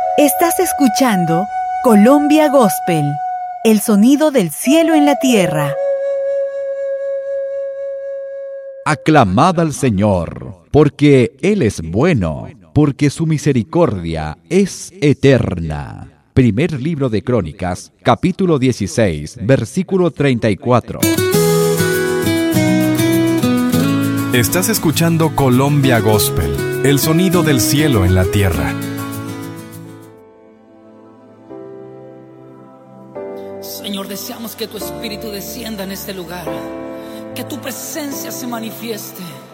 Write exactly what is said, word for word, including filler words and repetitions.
Estás escuchando Colombia Gospel, el sonido del cielo en la tierra. Aclamad al Señor, porque Él es bueno, porque su misericordia es eterna. Primer libro de Crónicas, capítulo dieciséis, versículo treinta y cuatro. Estás escuchando Colombia Gospel, el sonido del cielo en la tierra. Señor, deseamos que tu Espíritu descienda en este lugar, que tu presencia se manifieste.